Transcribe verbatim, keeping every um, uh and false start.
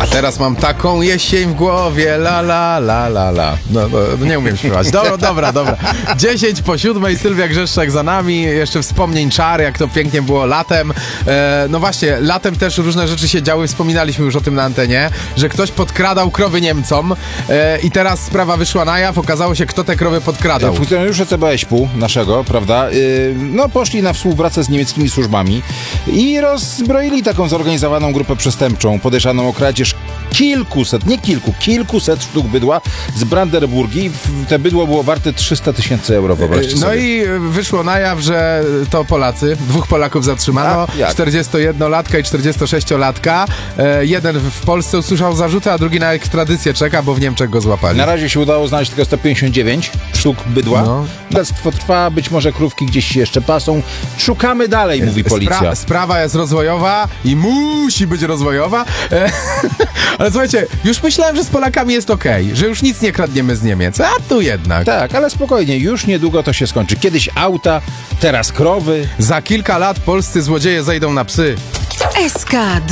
Teraz mam taką jesień w głowie, la la la la la. No, no nie umiem śpiewać. Dobra, dobra, dobra. dziesięć po siódmej, Sylwia Grzeszczak za nami. Jeszcze wspomnień czar, jak to pięknie było latem. E, no właśnie, latem też różne rzeczy się działy. Wspominaliśmy już o tym na antenie, że ktoś podkradał krowy Niemcom e, i teraz sprawa wyszła na jaw. Okazało się, kto te krowy podkradał. Funkcjonariusze C B S P u naszego, prawda, yy, no poszli na współpracę z niemieckimi służbami i rozbroili taką zorganizowaną grupę przestępczą, podejrzaną o kradzież kilkuset, nie kilku, kilkuset sztuk bydła z Brandenburgii. Te bydło było warte trzysta tysięcy euro, wyobraźcie No sobie. i wyszło na jaw, że to Polacy. Dwóch Polaków zatrzymano, czterdziestojednolatka i czterdziestosześciolatka. E, jeden w Polsce usłyszał zarzuty, a drugi na ekstradycję czeka, bo w Niemczech go złapali. Na razie się udało znaleźć tylko sto pięćdziesiąt dziewięć sztuk bydła. No. Śledztwo trwa, być może krówki gdzieś się jeszcze pasą. Szukamy dalej, mówi policja. Spra- sprawa jest rozwojowa i musi być rozwojowa. E, ale słuchajcie, już myślałem, że z Polakami jest okej, okay, że już nic nie kradniemy z Niemiec, a tu jednak. Tak, ale spokojnie, już niedługo to się skończy. Kiedyś auta, teraz krowy. Za kilka lat polscy złodzieje zejdą na psy. S K